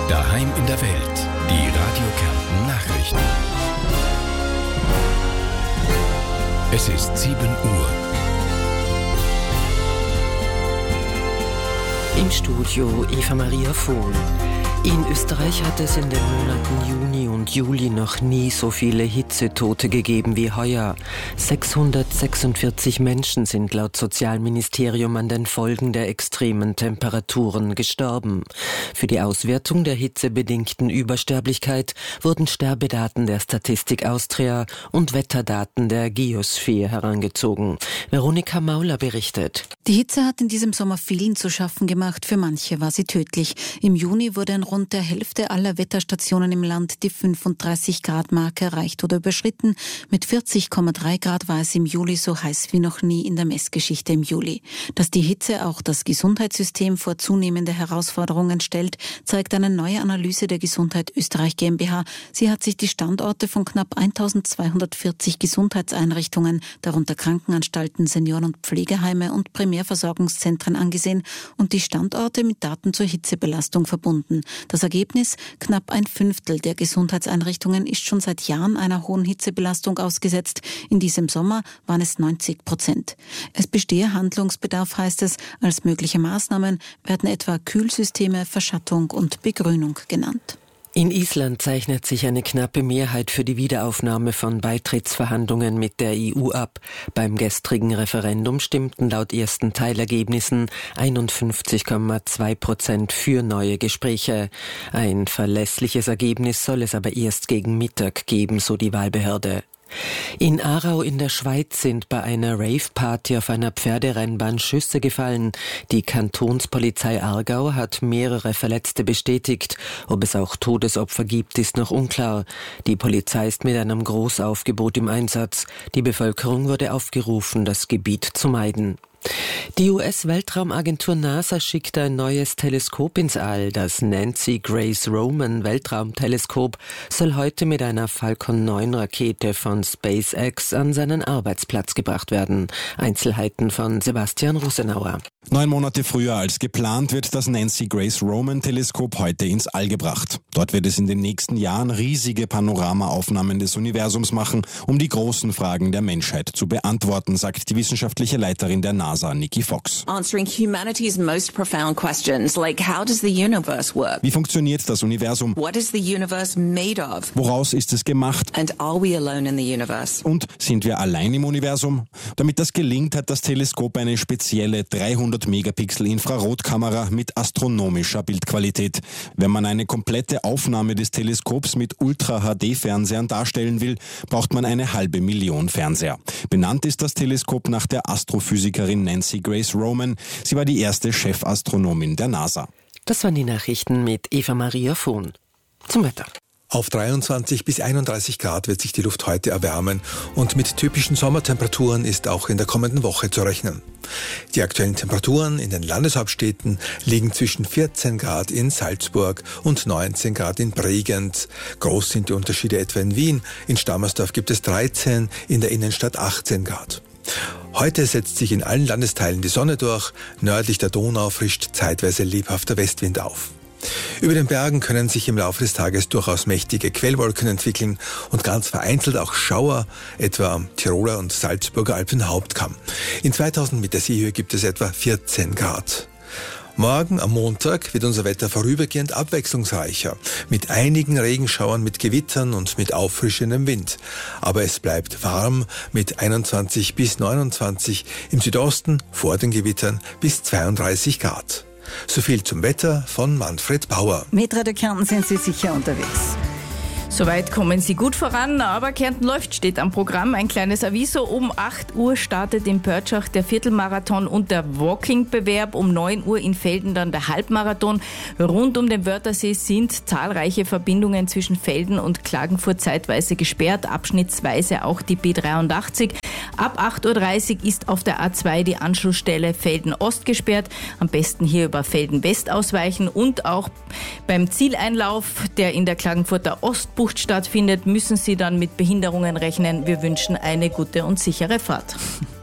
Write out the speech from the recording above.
Daheim in der Welt. Die Radio Kärnten Nachrichten. Es ist 7 Uhr. Im Studio Eva Maria Vohn. In Österreich hat es in den Monaten Juni und Juli noch nie so viele Hitzetote gegeben wie heuer. 646 Menschen sind laut Sozialministerium an den Folgen der extremen Temperaturen gestorben. Für die Auswertung der hitzebedingten Übersterblichkeit wurden Sterbedaten der Statistik Austria und Wetterdaten der Geosphere herangezogen. Veronika Mauler berichtet. Die Hitze hat in diesem Sommer vielen zu schaffen gemacht. Für manche war sie tödlich. Im Juni wurde in rund der Hälfte aller Wetterstationen im Land die 35-Grad-Marke erreicht oder überschritten. Mit 40,3 Grad war es im Juli so heiß wie noch nie in der Messgeschichte im Juli. Dass die Hitze auch das Gesundheitssystem vor zunehmende Herausforderungen stellt, zeigt eine neue Analyse der Gesundheit Österreich GmbH. Sie hat sich die Standorte von knapp 1240 Gesundheitseinrichtungen, darunter Krankenanstalten, Senioren- und Pflegeheime und Primärversorgungszentren angesehen und die Standorte mit Daten zur Hitzebelastung verbunden. Das Ergebnis: knapp ein Fünftel der Gesundheitseinrichtungen ist schon seit Jahren einer hohen Hitzebelastung ausgesetzt. In diesem Sommer waren es 90%. Es bestehe Handlungsbedarf, heißt es. Als mögliche Maßnahmen werden etwa Kühlsysteme, Verschattung und Begrünung genannt. In Island zeichnet sich eine knappe Mehrheit für die Wiederaufnahme von Beitrittsverhandlungen mit der EU ab. Beim gestrigen Referendum stimmten laut ersten Teilergebnissen 51,2% für neue Gespräche. Ein verlässliches Ergebnis soll es aber erst gegen Mittag geben, so die Wahlbehörde. In Aarau in der Schweiz sind bei einer Rave-Party auf einer Pferderennbahn Schüsse gefallen. Die Kantonspolizei Aargau hat mehrere Verletzte bestätigt. Ob es auch Todesopfer gibt, ist noch unklar. Die Polizei ist mit einem Großaufgebot im Einsatz. Die Bevölkerung wurde aufgerufen, das Gebiet zu meiden. Die US-Weltraumagentur NASA schickt ein neues Teleskop ins All. Das Nancy Grace Roman Weltraumteleskop soll heute mit einer Falcon 9 Rakete von SpaceX an seinen Arbeitsplatz gebracht werden. Einzelheiten von Sebastian Rusenauer. 9 Monate früher als geplant wird das Nancy Grace Roman Teleskop heute ins All gebracht. Dort wird es in den nächsten Jahren riesige Panoramaaufnahmen des Universums machen, um die großen Fragen der Menschheit zu beantworten, sagt die wissenschaftliche Leiterin der NASA, Nikki Fox. Answering humanity's most profound questions, like how does the universe work? Wie funktioniert das Universum? What is the universe made of? Woraus ist es gemacht? And are we alone in the universe? Und sind wir allein im Universum? Damit das gelingt, hat das Teleskop eine spezielle 300 Megapixel Infrarotkamera mit astronomischer Bildqualität. Wenn man eine komplette Aufnahme des Teleskops mit Ultra-HD-Fernsehern darstellen will, braucht man 500.000 Fernseher. Benannt ist das Teleskop nach der Astrophysikerin Nancy Grace Roman. Sie war die erste Chefastronomin der NASA. Das waren die Nachrichten mit Eva Maria Vohn. Zum Wetter. Auf 23 bis 31 Grad wird sich die Luft heute erwärmen und mit typischen Sommertemperaturen ist auch in der kommenden Woche zu rechnen. Die aktuellen Temperaturen in den Landeshauptstädten liegen zwischen 14 Grad in Salzburg und 19 Grad in Bregenz. Groß sind die Unterschiede etwa in Wien. In Stammersdorf gibt es 13, in der Innenstadt 18 Grad. Heute setzt sich in allen Landesteilen die Sonne durch. Nördlich der Donau frischt zeitweise lebhafter Westwind auf. Über den Bergen können sich im Laufe des Tages durchaus mächtige Quellwolken entwickeln und ganz vereinzelt auch Schauer, etwa am Tiroler und Salzburger Alpenhauptkamm. In 2000 Meter Seehöhe gibt es etwa 14 Grad. Morgen am Montag wird unser Wetter vorübergehend abwechslungsreicher, mit einigen Regenschauern, mit Gewittern und mit auffrischendem Wind. Aber es bleibt warm mit 21 bis 29, im Südosten vor den Gewittern bis 32 Grad. So viel zum Wetter von Manfred Bauer. Mit Radio Kärnten sind Sie sicher unterwegs. Soweit kommen Sie gut voran, aber Kärnten läuft steht am Programm. Ein kleines Aviso, um 8 Uhr startet in Pörtschach der Viertelmarathon und der Walking-Bewerb. Um 9 Uhr in Velden dann der Halbmarathon. Rund um den Wörthersee sind zahlreiche Verbindungen zwischen Velden und Klagenfurt zeitweise gesperrt, abschnittsweise auch die B83. Ab 8.30 Uhr ist auf der A2 die Anschlussstelle Velden Ost gesperrt. Am besten hier über Velden West ausweichen und auch beim Zieleinlauf, der in der Klagenfurter Ostbucht stattfindet, müssen Sie dann mit Behinderungen rechnen. Wir wünschen eine gute und sichere Fahrt.